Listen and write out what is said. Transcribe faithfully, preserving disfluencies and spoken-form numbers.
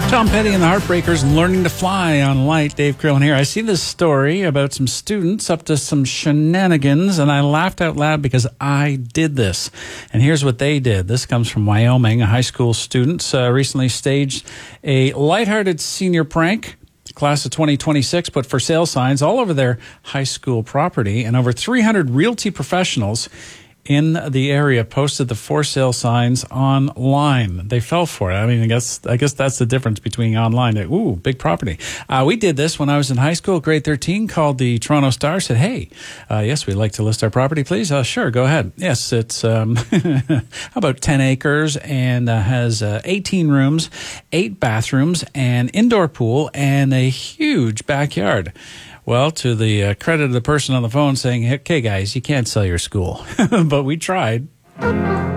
Tom Petty and the Heartbreakers learning to fly on Light. Dave Crillon here. I see this story about some students up to some shenanigans, and I laughed out loud because I did this. And here's what they did. This comes from Wyoming. A high school student uh, recently staged a lighthearted senior prank. The class of twenty twenty-six put for sale signs all over their high school property, and over three hundred realty professionals in the area posted the for sale signs online. They fell for it. I mean, I guess I guess that's the difference between online. Ooh, big property. Uh, we did this when I was in high school, grade thirteen, called the Toronto Star, said, hey, uh, yes, we'd like to list our property, please. Uh, sure, go ahead. Yes, it's um, about ten acres and uh, has uh, eighteen rooms, eight bathrooms, an indoor pool, and a huge backyard. Well, to the uh, credit of the person on the phone saying, okay, guys, you can't sell your school. But we tried.